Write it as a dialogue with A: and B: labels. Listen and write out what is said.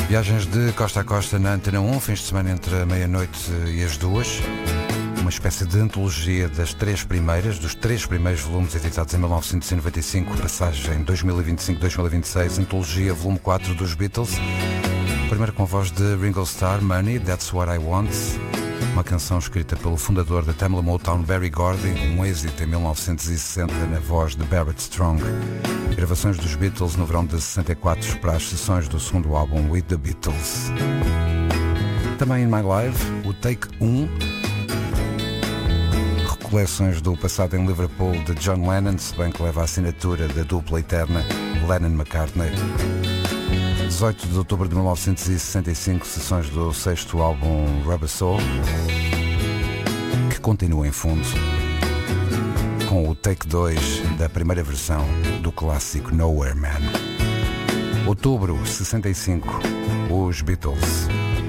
A: Viagens de costa a costa na Antena 1, fins de semana entre a meia-noite e as 2. Uma espécie de antologia dos três primeiros volumes editados em 1995, passagem 2025-2026, antologia volume 4 dos Beatles. Primeiro com a voz de Ringo Starr, Money, That's What I Want. Uma canção escrita pelo fundador da Tamla Motown, Berry Gordy, um êxito em 1960 na voz de Barrett Strong. Gravações dos Beatles no verão de 64 para as sessões do segundo álbum With the Beatles. Também In My Life, o Take 1, recollecções do passado em Liverpool de John Lennon, se bem que leva a assinatura da dupla eterna Lennon-McCartney. 18 de outubro de 1965, sessões do sexto álbum Rubber Soul, que continua em fundo com o Take 2 da primeira versão do clássico Nowhere Man. Outubro 65, os Beatles.